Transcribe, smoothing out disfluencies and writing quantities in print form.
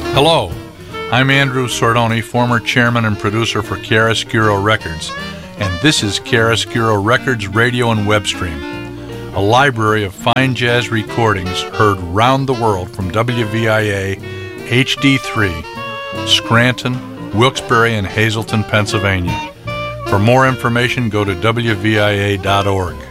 Hello, I'm Andrew Sordoni, former chairman and producer for Chiaroscuro Records, and this is Chiaroscuro Records Radio and Web Stream, a library of fine jazz recordings heard round the world from WVIA HD3, Scranton, Wilkes-Barre, and Hazleton, Pennsylvania. For more information, go to WVIA.org.